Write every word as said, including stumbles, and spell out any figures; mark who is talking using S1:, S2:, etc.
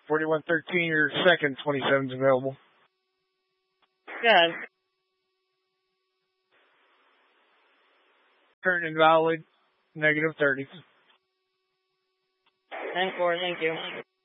S1: forty-one thirteen, your second twenty-seven's available.
S2: Good.
S1: Current invalid, negative thirty.
S2: ten four, thank you.